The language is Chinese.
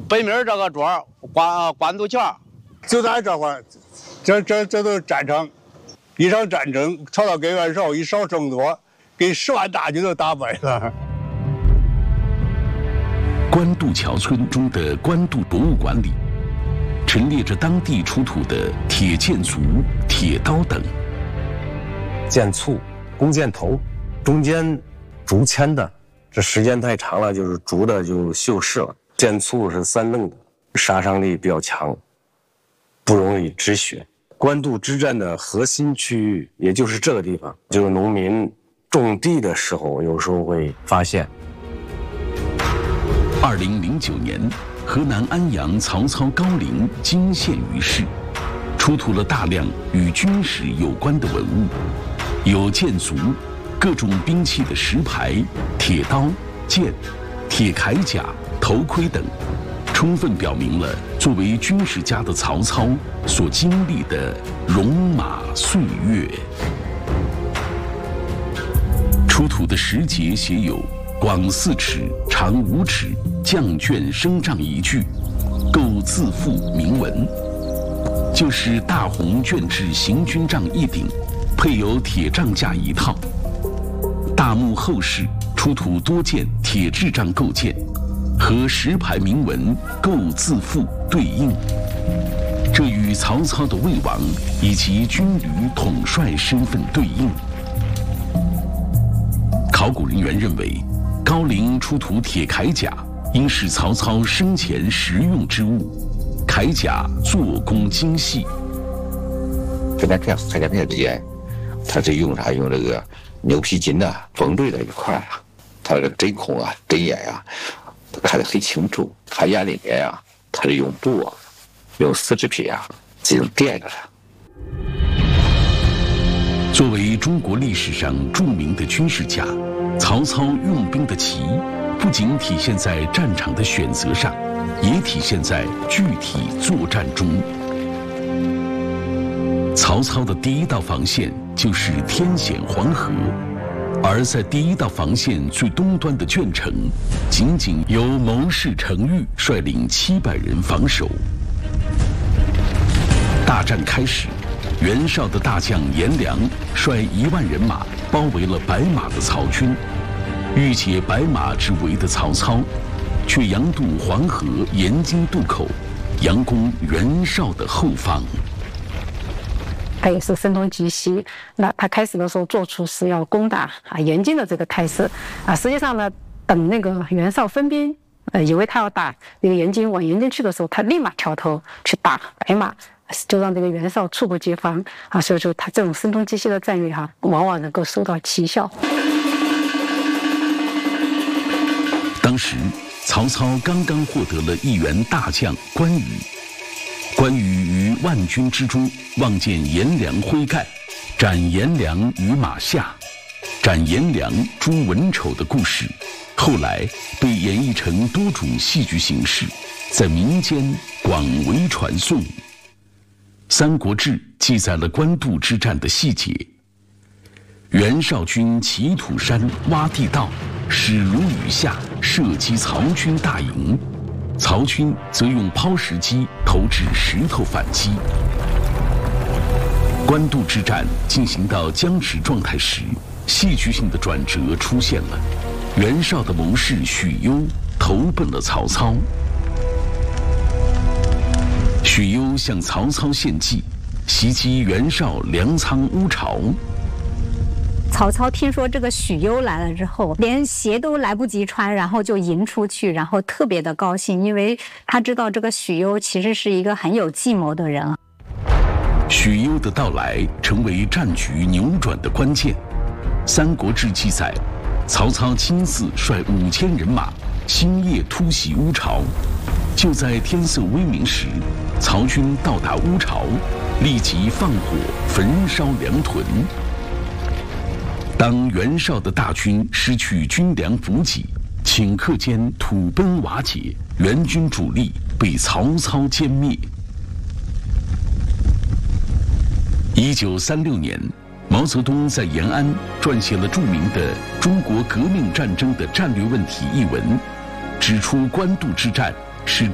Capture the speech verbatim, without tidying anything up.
北面这个庄官官渡桥， 就在这块儿，这这这都是战场，一场战争，曹操跟袁绍以少胜多，给十万大军都打败了。 官渡桥村中的官渡博物馆里，陈列着当地出土的铁剑足、铁刀等。 剑簇、弓箭头，中间竹签的，这时间太长了，就是竹的就锈蚀了。剑簇是三棱的，杀伤力比较强，不容易止血。官渡之战的核心区域，也就是这个地方，就是农民种地的时候，有时候会发现。 二零零九年，河南安阳曹操高陵惊现于世，出土了大量与军事有关的文物，有剑足、各种兵器的石牌、铁刀、剑、铁铠甲、头盔等，充分表明了作为军事家的曹操所经历的戎马岁月。出土的石碣写有广四尺、长五尺，将卷升帐一句，构自负铭文，就是大红卷制行军帐一顶，配有铁杖架一套。大墓后室出土多件铁制杖构件，和石牌铭文构自负对应，这与曹操的魏王以及军旅统帅身份对应。考古人员认为，高陵出土铁铠甲，应是曹操生前实用之物，铠甲做工精细。 这边片铠甲片里，它是用啥？用这个牛皮筋呐、啊，缝缀在一块啊。它这个针孔啊、针眼呀、啊，看得很清楚。它眼里面啊，它是用布、啊、用丝织品啊，这种垫着它。 作为中国历史上著名的军事家，曹操用兵的奇，不仅体现在战场的选择上，也体现在具体作战中。曹操的第一道防线就是天险黄河，而在第一道防线最东端的鄄城，仅仅由谋士程昱率领七百人防守。大战开始，袁绍的大将颜良率一万人马包围了白马的曹军，欲解白马之围的曹操，却佯渡黄河沿津渡口，佯攻袁绍的后方。 他也是声东击西，那他开始的时候做出是要攻打啊延津的这个态势啊，实际上呢，等那个袁绍分兵，呃，以为他要打那个延津，往延津去的时候，他立马调头去打白马。就让这个袁绍猝不及防啊，所以说他这种声东击西的战略哈、啊，往往能够收到奇效。 当时曹操刚刚获得了一员大将关羽，关羽于万军之中望见颜良挥盖，斩颜良于马下，斩颜良诛文丑的故事，后来被演绎成多种戏剧形式，在民间广为传颂。《三国志》记载了官渡之战的细节。袁绍军起土山挖地道，矢如雨下，射击曹军大营，曹军则用抛石机投掷石头反击。官渡之战进行到僵持状态时，戏剧性的转折出现了，袁绍的谋士许攸投奔了曹操。许攸向曹操献计，袭击袁绍粮仓乌巢。 曹操听说这个许攸来了之后，连鞋都来不及穿，然后就迎出去，然后特别的高兴，因为他知道这个许攸其实是一个很有计谋的人。 许攸的到来成为战局扭转的关键。《三国志》记载，曹操亲自率五千人马，星夜突袭乌巢。就在天色微明时，曹军到达乌巢，立即放火焚烧粮屯。当袁绍的大军失去军粮补给，顷刻间土崩瓦解，袁军主力被曹操歼灭。一九三六年，毛泽东在延安撰写了著名的《中国革命战争的战略问题》一文，指出官渡之战是